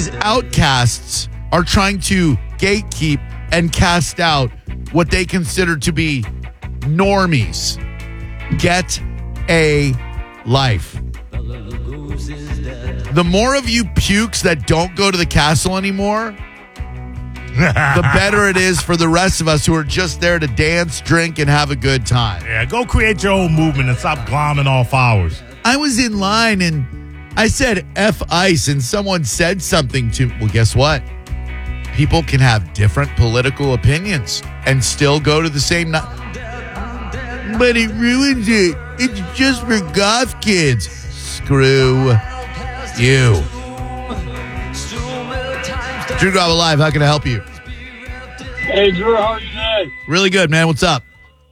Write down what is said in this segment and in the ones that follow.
these outcasts are trying to gatekeep and cast out what they consider to be normies. Get a life. The more of you pukes that don't go to the castle anymore, the better it is for the rest of us who are just there to dance, drink, and have a good time. Yeah, go create your own movement and stop glomming off ours. I was in line and I said F ICE and someone said something to me. Well, guess what? People can have different political opinions and still go to the same night. But it ruins it. It's just for goth kids. Screw you. Drew Garabo Live, how can I help you? Hey, Drew, how are you doing? Really good, man. What's up?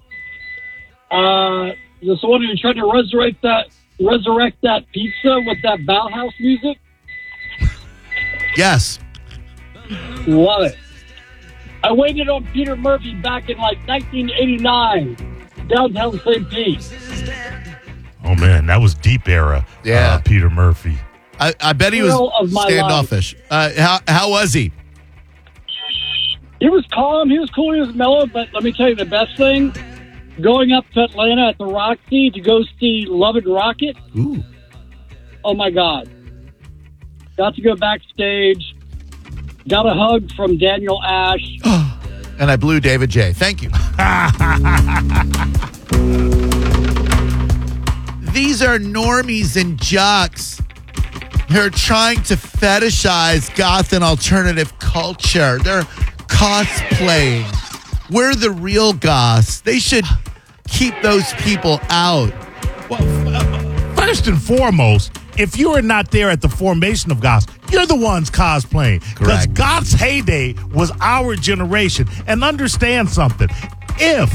Just the one who tried to resurrect that pizza with that Bauhaus music? Yes. Love it. I waited on Peter Murphy back in like 1989, downtown St. Pete. Oh, man, that was deep era. Yeah. Peter Murphy. I bet he was standoffish. How was he? He was calm. He was cool. He was mellow. But let me tell you the best thing. Going up to Atlanta at the Roxy to go see Love and Rocket. Ooh. Oh, my God. Got to go backstage. Got a hug from Daniel Ash. And I blew David J. Thank you. These are normies and jocks who are trying to fetishize goth and alternative culture. They're cosplaying. We're the real goths. They should keep those people out. Well, first and foremost, if you are not there at the formation of goths, you're the ones cosplaying. Because goth's heyday was our generation. And understand something. If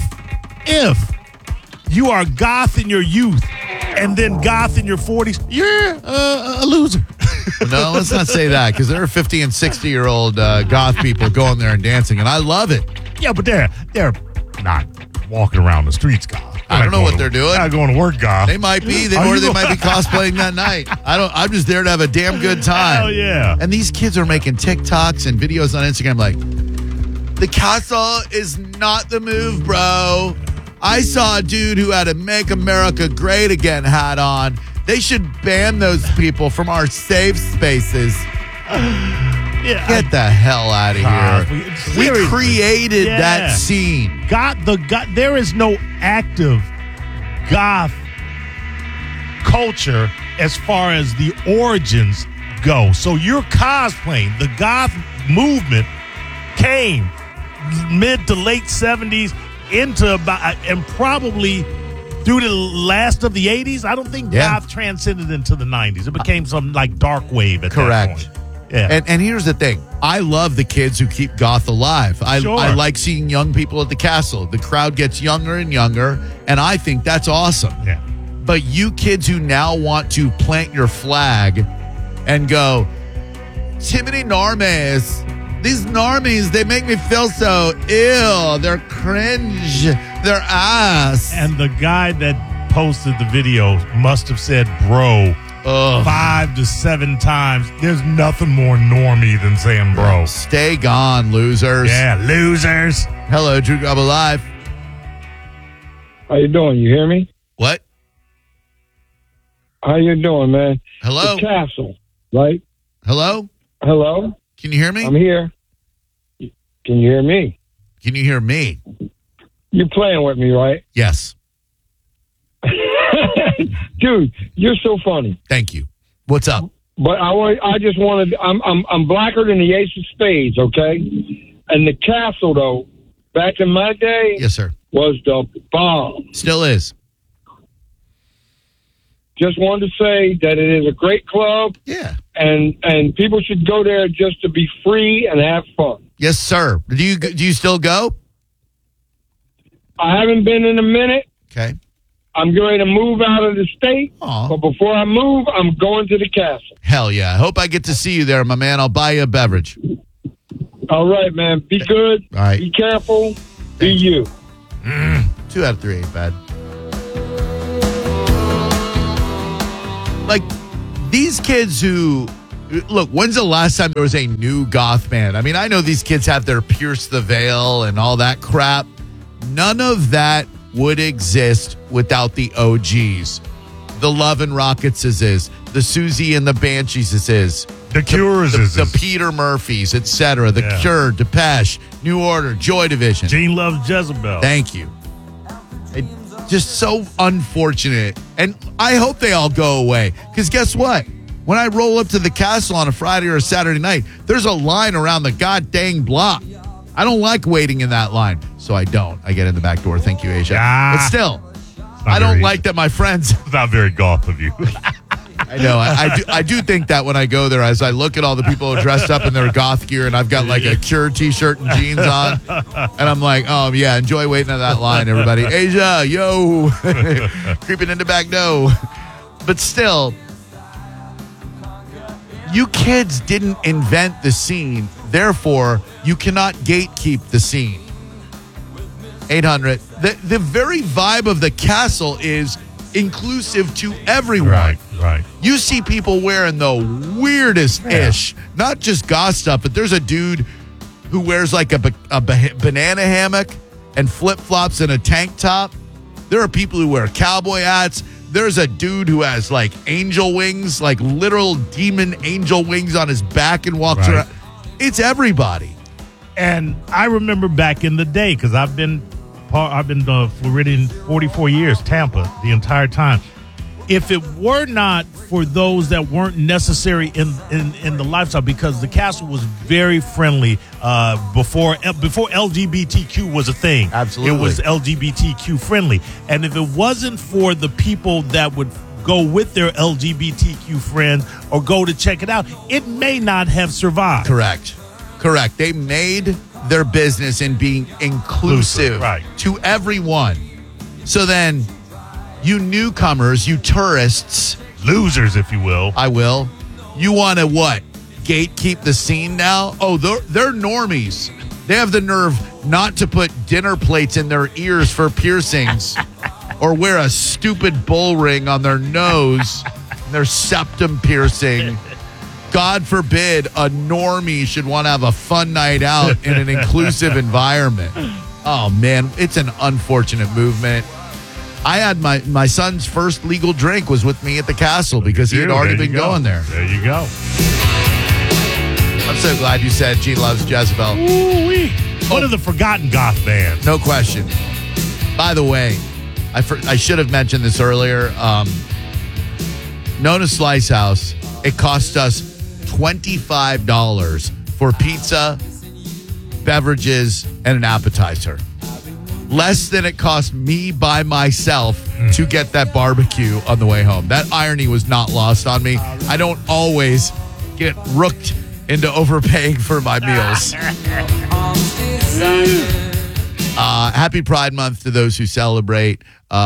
you are goth in your youth and then goth in your 40s, you're a loser. No, let's not say that, because there are 50 and 60-year-old goth people going there and dancing, and I love it. Yeah, but they're not walking around the streets goth. I don't know what they're doing. They're not going to work goth. They might be, or they might be cosplaying that night. I'm just there to have a damn good time. Hell yeah. And these kids are making TikToks and videos on Instagram like, the castle is not the move, bro. I saw a dude who had a Make America Great Again hat on. They should ban those people from our safe spaces. Get the hell out of here. We created that scene. There is no active goth culture as far as the origins go. So you're cosplaying. The goth movement came mid to late 70s into about, and probably through the last of the 80s. I don't think goth transcended into the 90s. It became some like dark wave at that point. Yeah. And here's the thing. I love the kids who keep goth alive. I like seeing young people at the castle. The crowd gets younger and younger, and I think that's awesome. Yeah. But you kids who now want to plant your flag and go, Timothy normies, these normies, they make me feel so ill. They're cringe. They're ass. And the guy that posted the video must have said, bro, 5 to 7 times. There's nothing more normie than saying bro. Stay gone, losers. Yeah, losers. Hello, Drew Garabo Live. How you doing? You hear me? What? How you doing, man? Hello? The castle, right? Hello? Hello? Can you hear me? I'm here. Can you hear me? Can you hear me? You're playing with me, right? Yes. Dude, you're so funny. Thank you. What's up? But I just wanted. I'm blacker than the ace of spades, okay? And the castle, though, back in my day, Yes, sir. was the bomb. Still is. Just wanted to say that it is a great club. Yeah. And people should go there just to be free and have fun. Yes, sir. Do you still go? I haven't been in a minute. Okay. I'm going to move out of the state. Aw. But before I move, I'm going to the castle. Hell yeah. I hope I get to see you there, my man. I'll buy you a beverage. All right, man. Be good. All right. Be careful. Be you. 2 out of 3 ain't bad. Like, these kids who Look, when's the last time there was a new goth band? I mean, I know these kids have their Pierce the Veil and all that crap. None of that would exist without the OGs. The Love and Rockets is. The Susie and the Banshees is. The Cures the Peter Murphys, etc. The Cure, Depeche, New Order, Joy Division. Gene Loves Jezebel. Thank you. Just so unfortunate. And I hope they all go away. Because guess what? When I roll up to the castle on a Friday or a Saturday night, there's a line around the god dang block. I don't like waiting in that line. So I don't. I get in the back door. Thank you, Asia. But still, I don't like that my friends... It's not very goth of you. I know. I do think that when I go there, as I look at all the people dressed up in their goth gear, and I've got like a Cure t-shirt and jeans on, and I'm like, oh, yeah, enjoy waiting in that line, everybody. Asia, yo, creeping into back door. But still, you kids didn't invent the scene. Therefore, you cannot gatekeep the scene. 800. The very vibe of the castle is inclusive to everyone. Right. You see people wearing the weirdest ish, not just goth stuff, but there's a dude who wears like a banana hammock and flip flops and a tank top. There are people who wear cowboy hats. There's a dude who has like angel wings, like literal demon angel wings on his back and walks around. It's everybody. And I remember back in the day, because I've been Floridian 44 years, Tampa, the entire time. If it were not for those that weren't necessary in the lifestyle, because the castle was very friendly before LGBTQ was a thing. Absolutely. It was LGBTQ friendly. And if it wasn't for the people that would go with their LGBTQ friends or go to check it out, it may not have survived. Correct. They made their business in being inclusive to everyone. So then, you newcomers, you tourists, losers, if you will. I will. You want to what? Gatekeep the scene now? Oh, they're normies. They have the nerve not to put dinner plates in their ears for piercings or wear a stupid bull ring on their nose, their septum piercing. God forbid a normie should want to have a fun night out in an inclusive environment. Oh, man, it's an unfortunate movement. I had my son's first legal drink was with me at the castle because he had already been going there. There you go. I'm so glad you said Gene Loves Jezebel. Ooh-wee. One of the forgotten goth bands. No question. By the way, I should have mentioned this earlier. Nona Slice House, it cost us $25 for pizza, beverages, and an appetizer. Less than it cost me by myself to get that barbecue on the way home. That irony was not lost on me. I don't always get rooked into overpaying for my meals. Happy Pride Month to those who celebrate.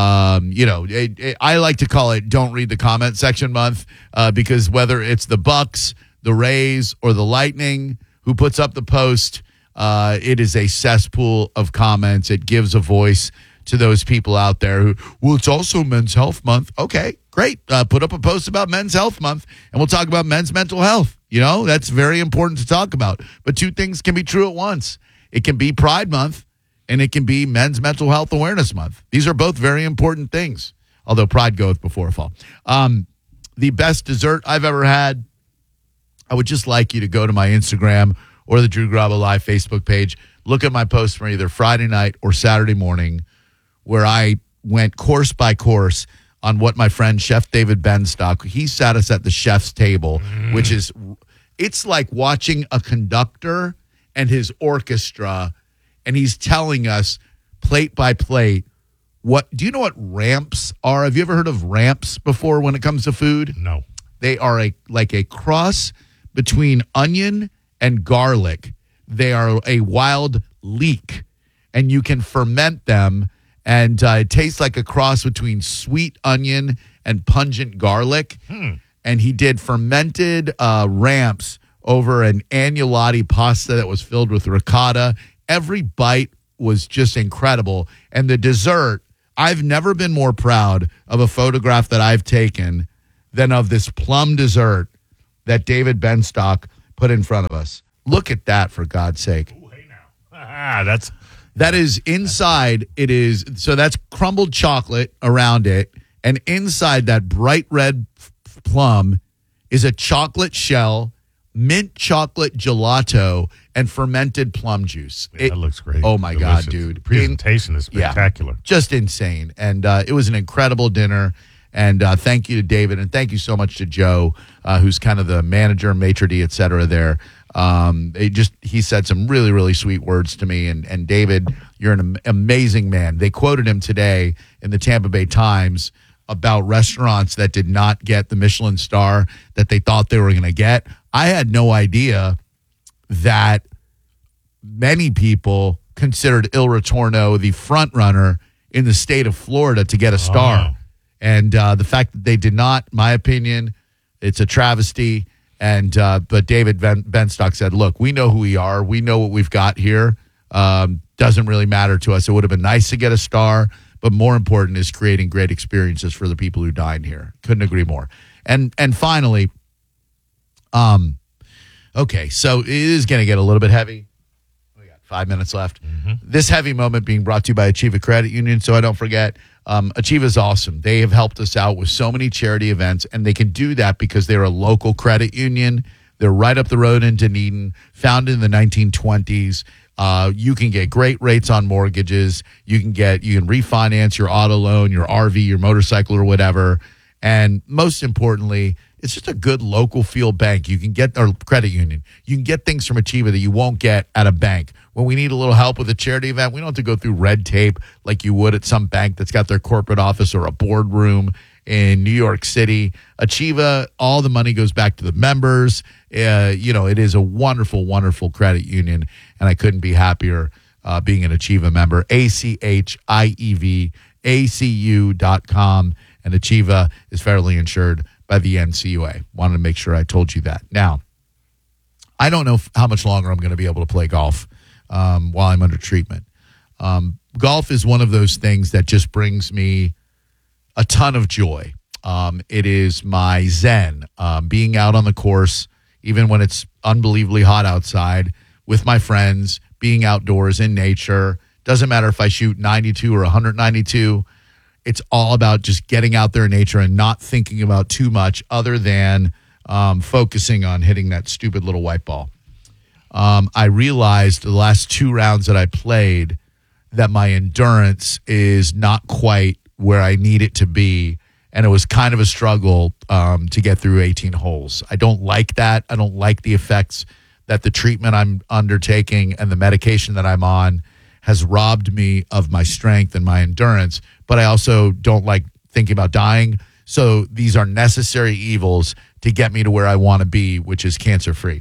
I like to call it Don't Read the Comment Section Month because whether it's the Bucks, the Rays, or the Lightning who puts up the post, it is a cesspool of comments. It gives a voice to those people out there who, well, it's also Men's Health Month. Okay, great. Put up a post about Men's Health Month, and we'll talk about men's mental health. You know, that's very important to talk about. But two things can be true at once. It can be Pride Month, and it can be Men's Mental Health Awareness Month. These are both very important things, although pride goeth before a fall. The best dessert I've ever had, I would just like you to go to my Instagram or the Drew Garabo Live Facebook page. Look at my post from either Friday night or Saturday morning where I went course by course on what my friend Chef David Benstock, he sat us at the chef's table, which is, it's like watching a conductor and his orchestra, and he's telling us plate by plate, do you know what ramps are? Have you ever heard of ramps before when it comes to food? No. They are like a cross between onion and garlic. They are a wild leek, and you can ferment them, and it tastes like a cross between sweet onion and pungent garlic. And he did fermented ramps over an agnolotti pasta that was filled with ricotta. Every bite was just incredible. And the dessert, I've never been more proud of a photograph that I've taken than of this plum dessert that David Benstock put in front of us. Look at that, for God's sake. Ooh, hey now. That is inside. It is, so that's crumbled chocolate around it. And inside that bright red plum is a chocolate shell, mint chocolate gelato, and fermented plum juice. That looks great. Oh, my Delicious. God, dude. The presentation is spectacular. Yeah, just insane. And it was an incredible dinner. And thank you to David. And thank you so much to Joe, who's kind of the manager, maitre d', et cetera, there. He said some really, really sweet words to me. And David, you're an amazing man. They quoted him today in the Tampa Bay Times about restaurants that did not get the Michelin star that they thought they were going to get. I had no idea that many people considered Il Ritorno the front runner in the state of Florida to get a star. And the fact that they did not, my opinion, it's a travesty. And but David Benstock said, look, we know who we are. We know what we've got here. Doesn't really matter to us. It would have been nice to get a star, but more important is creating great experiences for the people who dine here. Couldn't agree more. And finally, okay, so it is going to get a little bit heavy. We got 5 minutes left. Mm-hmm. This heavy moment being brought to you by Achieva Credit Union, so I don't forget. Achieva is awesome. They have helped us out with so many charity events, and they can do that because they're a local credit union. They're right up the road in Dunedin, founded in the 1920s. You can get great rates on mortgages. You can refinance your auto loan, your RV, your motorcycle, or whatever. And most importantly, it's just a good local feel bank. You can get, or credit union. You can get things from Achieva that you won't get at a bank. When we need a little help with a charity event, we don't have to go through red tape like you would at some bank that's got their corporate office or a boardroom in New York City. Achieva, all the money goes back to the members. It is a wonderful, wonderful credit union, and I couldn't be happier being an Achieva member. ACHIEVACU.com, and Achieva is federally insured by the NCUA. Wanted to make sure I told you that. Now, I don't know how much longer I'm going to be able to play golf while I'm under treatment. Golf is one of those things that just brings me a ton of joy. It is my zen, being out on the course, even when it's unbelievably hot outside, with my friends, being outdoors in nature. Doesn't matter if I shoot 92 or 192. It's all about just getting out there in nature and not thinking about too much other than focusing on hitting that stupid little white ball. I realized the last 2 rounds that I played that my endurance is not quite where I need it to be, and it was kind of a struggle to get through 18 holes. I don't like that. I don't like the effects that the treatment I'm undertaking and the medication that I'm on has robbed me of my strength and my endurance, but I also don't like thinking about dying. So these are necessary evils to get me to where I want to be, which is cancer-free.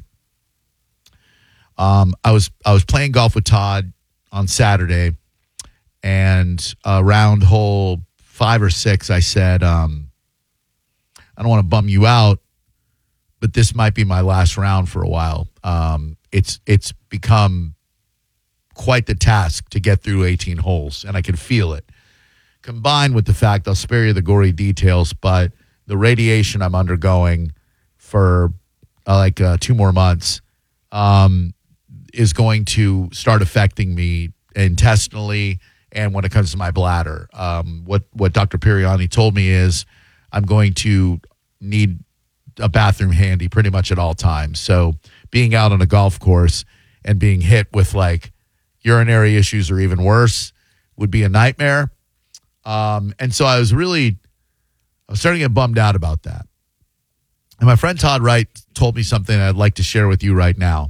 I was playing golf with Todd on Saturday, and around hole 5 or 6, I said, I don't want to bum you out, but this might be my last round for a while. It's become quite the task to get through 18 holes, and I can feel it. Combined with the fact, I'll spare you the gory details, but the radiation I'm undergoing for 2 more months is going to start affecting me intestinally and when it comes to my bladder. What Dr. Piriani told me is I'm going to need a bathroom handy pretty much at all times. So being out on a golf course and being hit with urinary issues or even worse would be a nightmare. And so I was starting to get bummed out about that. And my friend Todd Wright told me something I'd like to share with you right now.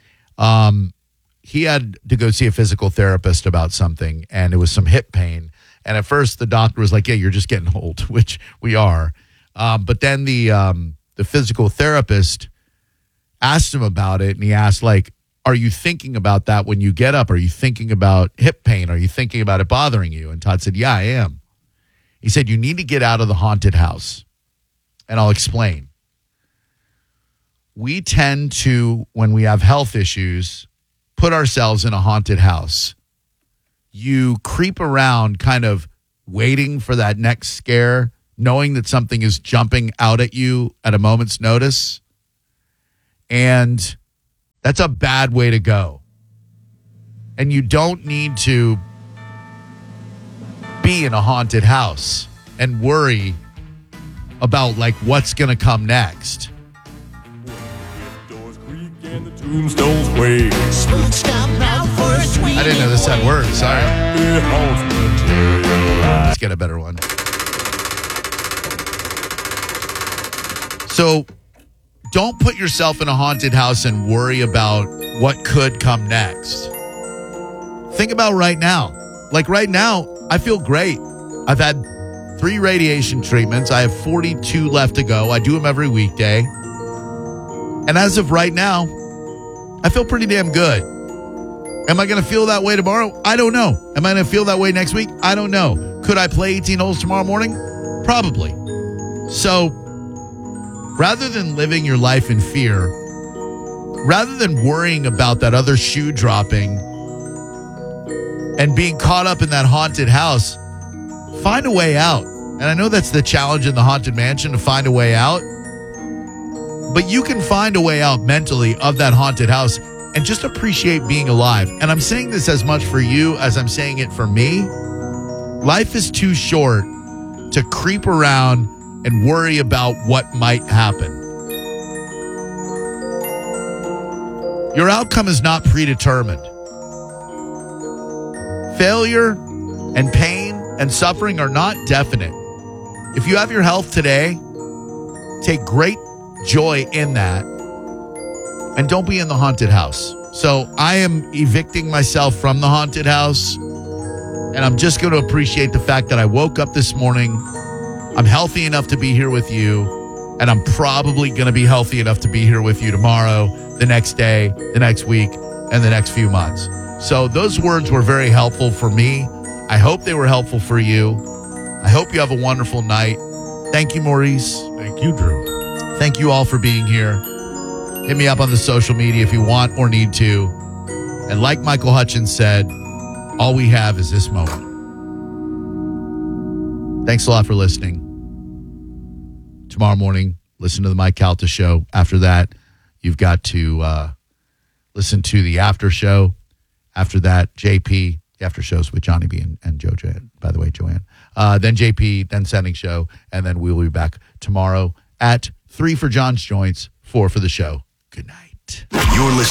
He had to go see a physical therapist about something, and it was some hip pain. And at first the doctor was like, yeah, you're just getting old, which we are. But then the physical therapist asked him about it, and he asked, are you thinking about that when you get up? Are you thinking about hip pain? Are you thinking about it bothering you? And Todd said, yeah, I am. He said, you need to get out of the haunted house. And I'll explain. We tend to, when we have health issues, put ourselves in a haunted house. You creep around kind of waiting for that next scare, knowing that something is jumping out at you at a moment's notice. And that's a bad way to go. And you don't need to be in a haunted house and worry about like what's going to come next. I didn't know this had words. Sorry. Let's get a better one. So don't put yourself in a haunted house and worry about what could come next. Think about right now. Like right now, I feel great. I've had 3 radiation treatments. I have 42 left to go. I do them every weekday. And as of right now, I feel pretty damn good. Am I going to feel that way tomorrow? I don't know. Am I going to feel that way next week? I don't know. Could I play 18 holes tomorrow morning? Probably. So rather than living your life in fear, rather than worrying about that other shoe dropping and being caught up in that haunted house, find a way out. And I know that's the challenge in the Haunted Mansion, to find a way out. But you can find a way out mentally of that haunted house and just appreciate being alive. And I'm saying this as much for you as I'm saying it for me. Life is too short to creep around and worry about what might happen. Your outcome is not predetermined. Failure and pain and suffering are not definite. If you have your health today, take great joy in that, and don't be in the haunted house. So I am evicting myself from the haunted house, and I'm just going to appreciate the fact that I woke up this morning. I'm healthy enough to be here with you, and I'm probably going to be healthy enough to be here with you tomorrow, the next day, the next week, and the next few months. So those words were very helpful for me. I hope they were helpful for you. I hope you have a wonderful night. Thank you, Maurice. Thank you, Drew. Thank you all for being here. Hit me up on the social media if you want or need to. And like Michael Hutchins said, all we have is this moment. Thanks a lot for listening. Tomorrow morning, listen to the Mike Calta show. After that, you've got to listen to the after show. After that, JP, the after shows with Johnny B and Joanne. By the way, Joanne. Then JP, then Sending Show. And then we'll be back tomorrow at 3 for John's Joints, 4 for the show. Good night. You're listening.